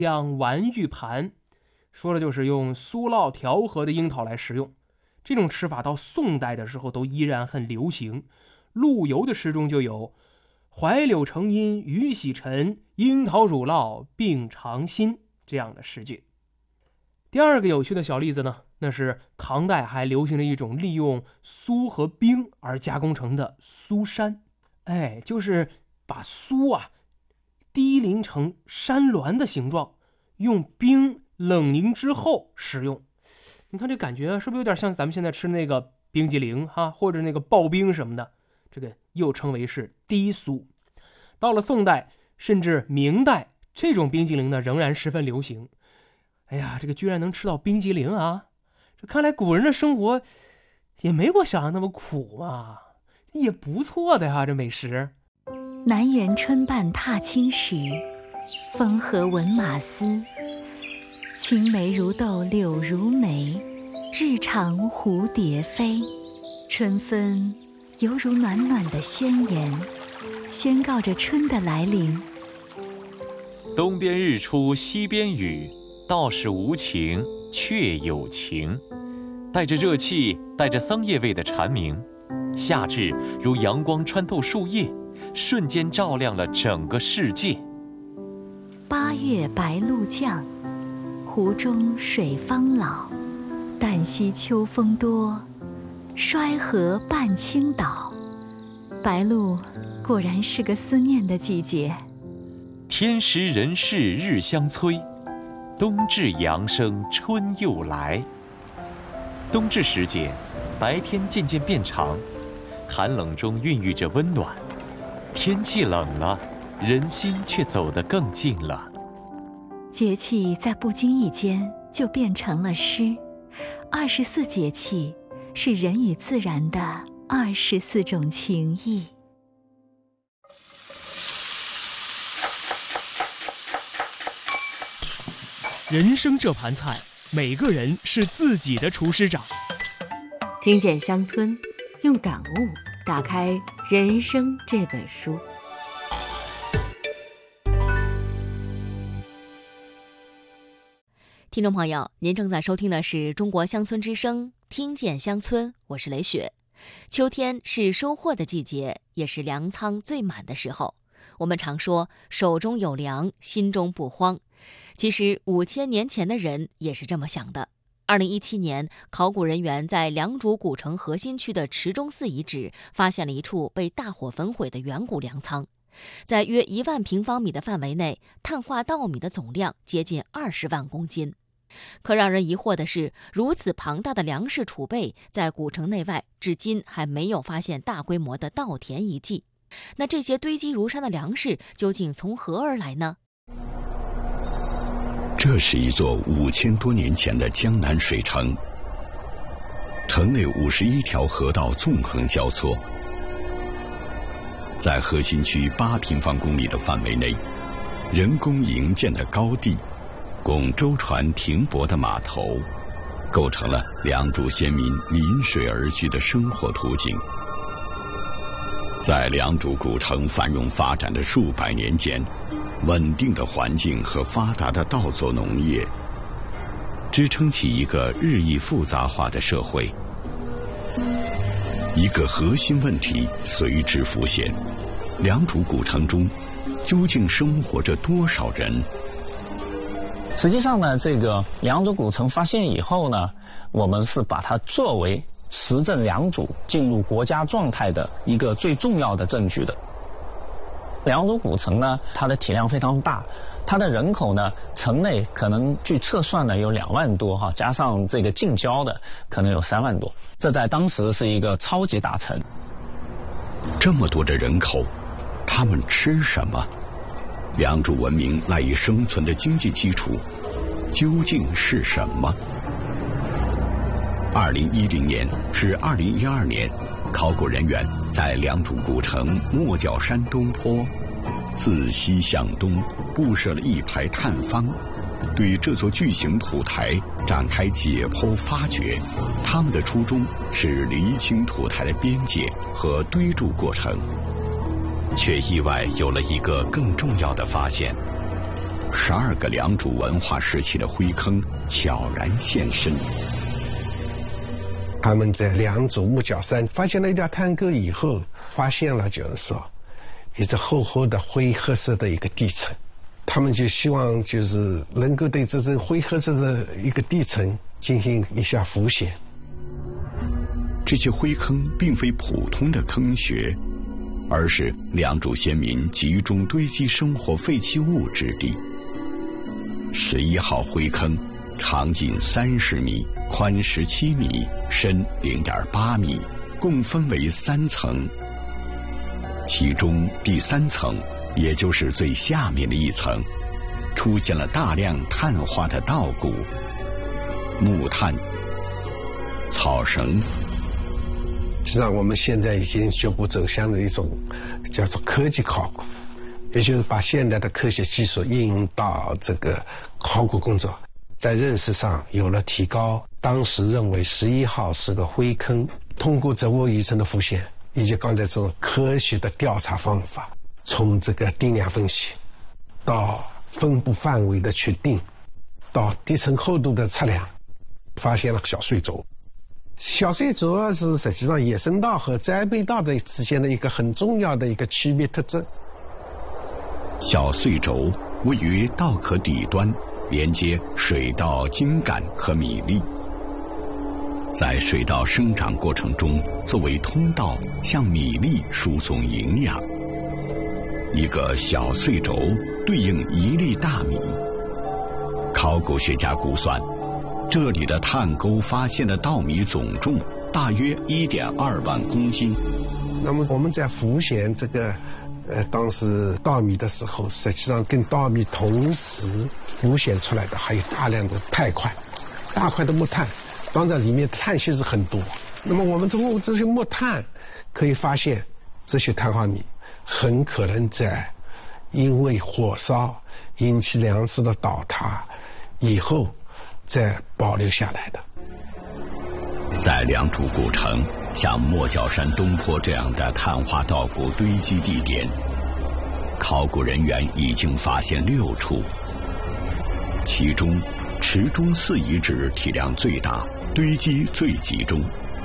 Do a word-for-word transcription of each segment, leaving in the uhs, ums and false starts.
样丸玉盘，说的就是用酥酪调和的樱桃来食用。这种吃法到宋代的时候都依然很流行。陆游的诗中就有怀柳成荫雨洗尘，樱桃乳酪并尝新这样的诗句。第二个有趣的小例子呢，那是唐代还流行了一种利用酥和冰而加工成的酥山。哎，就是把酥啊低淋成山峦的形状，用冰冷凝之后食用。你看这感觉是不是有点像咱们现在吃那个冰激凌哈，或者那个刨冰什么的，这个又称为是低酥。到了宋代甚至明代，这种冰激凌呢仍然十分流行。哎呀，这个居然能吃到冰激凌啊，这看来古人的生活也没我想的那么苦嘛，也不错的呀，这美食。 南园春半踏青时，风和闻马嘶。青梅如豆柳如眉，日长蝴蝶飞。春分犹如暖暖的宣言，宣告着春的来临。 东边日出西边雨，道是无晴却有晴。带着热气带着桑叶味的蝉鸣，夏至如阳光穿透树叶，瞬间照亮了整个世界。 八月白露降，湖中水方老。旦夕秋风多，衰河半倾倒。白露果然是个思念的季节。 天时人事日相催，冬至阳生春又来。冬至时节，白天渐渐变长，寒冷中孕育着温暖。天气冷了，人心却走得更近了。 节气在不经意间就变成了诗。二十四节气是人与自然的二十四种情谊。 人生这盘菜，每个人是自己的厨师长。 听见乡村，用感悟打开人生这本书。听众朋友，您正在收听的是中国乡村之声，听见乡村，我是雷雪。秋天是收获的季节，也是粮仓最满的时候。我们常说手中有粮，心中不慌。其实五千年前的人也是这么想的。二零一七年，考古人员在良渚古城核心区的池中寺遗址发现了一处被大火焚毁的远古粮仓。在约一万平方米的范围内，碳化稻米的总量接近二十万公斤。可让人疑惑的是，如此庞大的粮食储备，在古城内外至今还没有发现大规模的稻田遗迹。那这些堆积如山的粮食究竟从何而来呢？ 这是一座五千多年前的江南水城，城内五十一条河道纵横交错，在核心区八平方公里的范围内，人工营建的高地，供舟船停泊的码头，构成了良渚先民临水而居的生活图景。在良渚古城繁荣发展的数百年间，稳定的环境和发达的稻作农业，支撑起一个日益复杂化的社会。一个核心问题随之浮现：良渚古城中究竟生活着多少人？ 实际上呢，这个良渚古城发现以后呢，我们是把它作为实证良渚进入国家状态的一个最重要的证据的。良渚古城呢，它的体量非常大，它的人口呢，城内可能据测算呢有两万多哈，加上这个近郊的可能有三万多，这在当时是一个超级大城。 这么多的人口，他们吃什么？良渚文明赖以生存的经济基础究竟是什么？二零一零年至二零一二年，考古人员在良渚古城莫角山东坡自西向东布设了一排探方，对这座巨型土台展开解剖发掘。他们的初衷是厘清土台的边界和堆筑过程，却意外有了一个更重要的发现： 十二个良渚文化时期的灰坑悄然现身。 他们在良渚木角山发现了一条探沟以后，发现了就是说一只厚厚的灰褐色的一个地层，他们就希望就是能够对这种灰褐色的一个地层进行一下浮选。 这些灰坑并非普通的坑穴，而是良渚先民集中堆积生活废弃物之地。十一号灰坑长近三十米，宽十七米，深零点八米，共分为三层。其中第三层，也就是最下面的一层，出现了大量碳化的稻谷、木炭、草绳。 实际上，我们现在已经逐步走向了一种叫做科技考古，也就是把现代的科学技术应用到这个考古工作，在认识上有了提高。当时认为十一号是个灰坑，通过植物遗存的浮现，以及刚才这种科学的调查方法，从这个定量分析到分布范围的确定，到地层厚度的测量，发现了小碎轴。小碎轴是实际上野生稻和栽培稻的之间的一个很重要的一个区别特征。 小碎轴位于稻壳底端，连接水稻茎秆和米粒，在水稻生长过程中作为通道向米粒输送营养。一个小碎轴对应一粒大米。考古学家估算，这里的探沟发现的稻米总重大约 一点二万公斤。 那么我们在浮选这个呃当时稻米的时候，实际上跟稻米同时浮选出来的还有大量的钛块，大块的木炭，当然里面碳性是很多。那么我们通过这些木炭可以发现，这些碳化米很可能在因为火烧引起粮食的倒塌以后再保留下来的。 在良渚古城，像莫角山东坡这样的碳化稻谷堆积地点，考古人员已经发现六处，其中池中寺遗址体量最大，堆积最集中。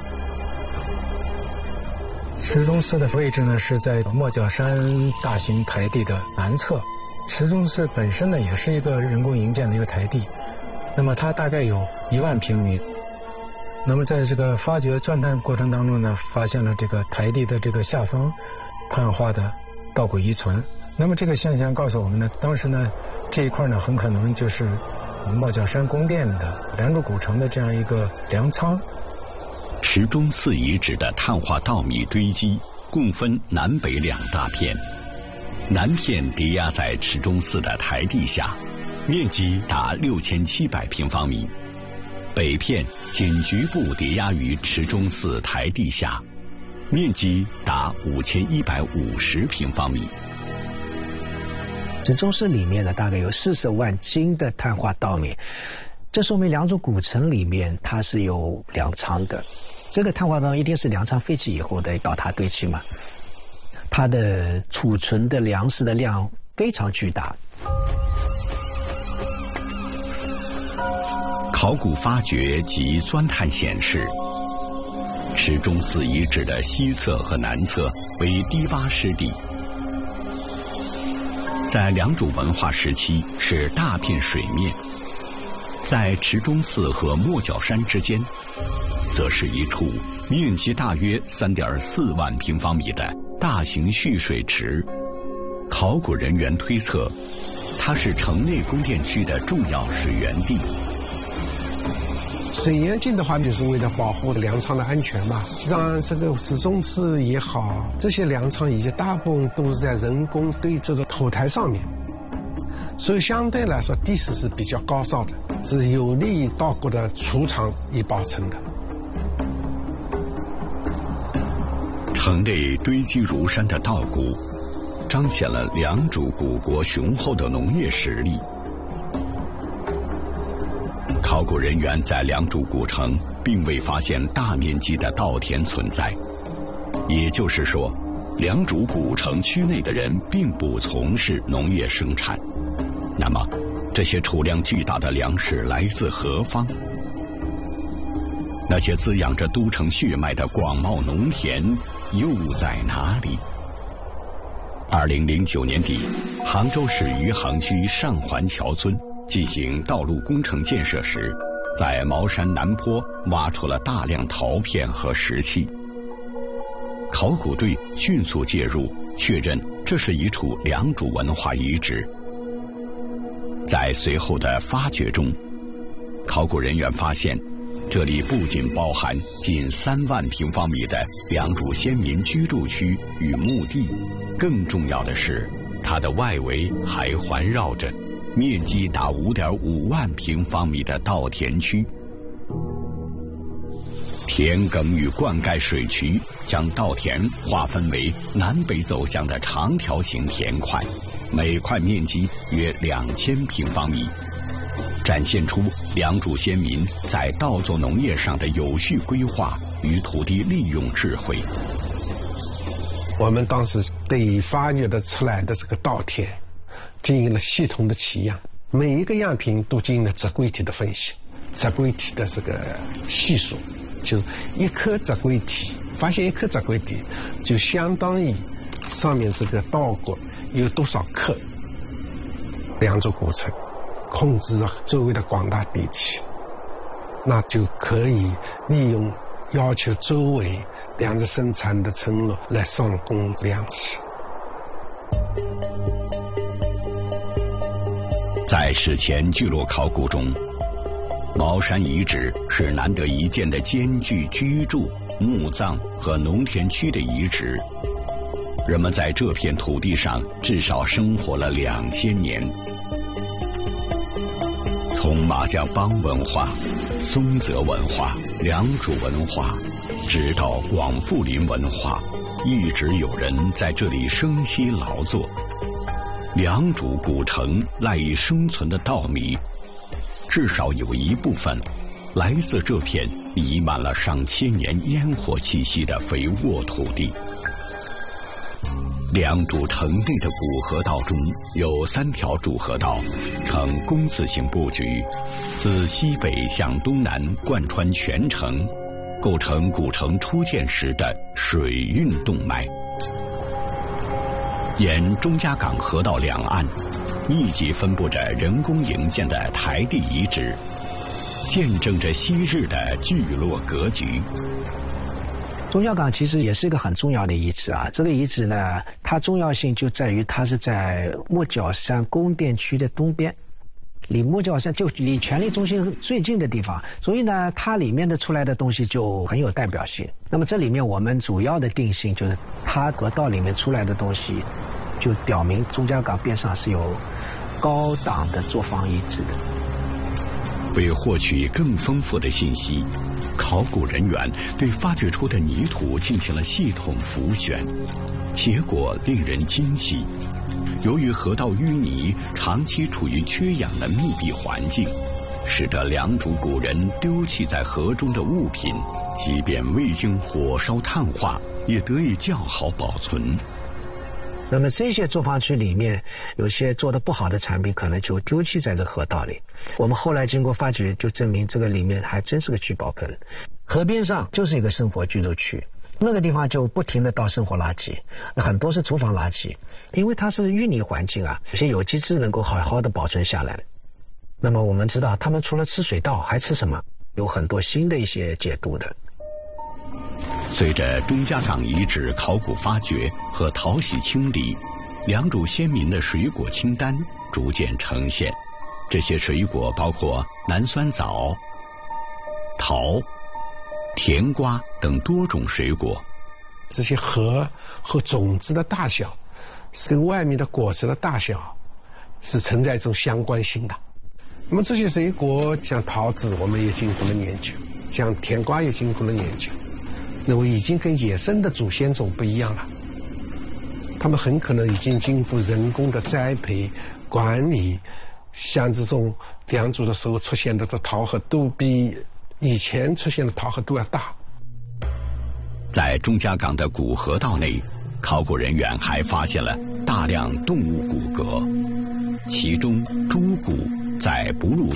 池中寺的位置呢是在莫角山大型台地的南侧。池中寺本身呢也是一个人工营建的一个台地，那么它大概有一万平米。那么在这个发掘钻探过程当中呢，发现了这个台地的这个下方碳化的稻谷遗存。那么这个现象告诉我们呢，当时呢这一块呢很可能就是莫角山宫殿的良渚古城的这样一个粮仓。 池中寺遗址的碳化稻米堆积共分南北两大片，南片叠压在池中寺的台地下，面积达六千七百平方米，北片仅局部叠压于池中寺台地下，面积达五千一百五十平方米。 池中寺里面呢，大概有四十万斤的碳化稻米，这说明良渚古城里面它是有粮仓的。这个碳化稻一定是粮仓废弃以后的倒塌堆积嘛，它的储存的粮食的量非常巨大。 考古发掘及钻探显示，池中寺遗址的西侧和南侧为低洼湿地，在良渚文化时期是大片水面，在池中寺和莫角山之间，则是一处面积大约 三点四万平方米的大型蓄水池。考古人员推测，它是城内宫殿区的重要水源地。 水源境的话，就是为了保护粮仓的安全嘛。实际上，这个池中寺也好，这些粮仓以及大部分都是在人工堆置的土台上面，所以相对来说地势是比较高稍的，是有利于稻谷的储藏与保存的。 城内堆积如山的稻谷，彰显了良渚古国雄厚的农业实力。考古人员在良渚古城并未发现大面积的稻田存在，也就是说，良渚古城区内的人并不从事农业生产。 那么，这些储量巨大的粮食来自何方？那些滋养着都城血脉的广袤农田又在哪里？二零零九年底，杭州市余杭区上环桥村进行道路工程建设时，在茅山南坡挖出了大量陶片和石器。考古队迅速介入，确认这是一处良渚文化遗址。在随后的发掘中，考古人员发现，这里不仅包含近三万平方米的良渚先民居住区与墓地，更重要的是，它的外围还环绕着面积达五点五万平方米的稻田区。田埂与灌溉水渠将稻田划分为南北走向的长条形田块，每块面积约两千平方米，展现出良渚先民在稻作农业上的有序规划与土地利用智慧。 我们当时对发掘的出来的这个稻田进行了系统的取样，每一个样品都进行了植硅体的分析，植硅体的这个系数，就是一颗植硅体，发现一颗植硅体就相当于上面这个稻谷有多少克。良渚古城控制了周围的广大地区，那就可以利用要求周围粮食生产的村落来上供粮食。 在史前聚落考古中，茅山遗址是难得一见的兼具居住、墓葬和农田区的遗址。人们在这片土地上至少生活了两千年。从马家浜文化、松泽文化、良渚文化，直到广富林文化，一直有人在这里生息劳作。良渚古城赖以生存的稻米，至少有一部分来自这片弥漫了上千年烟火气息的肥沃土地。良渚城内的古河道中有三条主河道，呈弓字形布局，自西北向东南贯穿全城，构成古城初建时的水运动脉。沿钟家港河道两岸，密集分布着人工营建的台地遗址，见证着昔日的聚落格局。 钟家港其实也是一个很重要的遗址啊，这个遗址呢，它重要性就在于它是在莫角山宫殿区的东边，离莫角山就离权力中心最近的地方，所以呢，它里面的出来的东西就很有代表性。那么这里面我们主要的定性就是它河道里面出来的东西，就表明钟家港边上是有高档的作坊遗址的。 为获取更丰富的信息，考古人员对发掘出的泥土进行了系统浮选，结果令人惊喜。由于河道淤泥长期处于缺氧的密闭环境，使得良渚古人丢弃在河中的物品，即便未经火烧炭化，也得以较好保存。 那么这些作坊区里面有些做的不好的产品可能就丢弃在这个河道里，我们后来经过发掘就证明这个里面还真是个聚宝盆。河边上就是一个生活居住区，那个地方就不停的倒生活垃圾，很多是厨房垃圾，因为它是淤泥环境啊，有些有机质能够好好的保存下来。那么我们知道他们除了吃水稻还吃什么，有很多新的一些解读的。 随着钟家港遗址考古发掘和淘洗清理，良渚先民的水果清单逐渐呈现。这些水果包括南酸枣、桃、甜瓜等多种水果。 这些核和种子的大小是跟外面的果实的大小是存在一种相关性的。那么这些水果像桃子我们也经过了研究，像甜瓜也经过了研究，那么已经跟野生的祖先种不一样了，他们很可能已经经过人工的栽培管理，像这种良渚的时候出现的这桃核都比以前出现的桃核都要大。 在钟家港的古河道内，考古人员还发现了大量动物骨骼， 其中猪骨在哺乳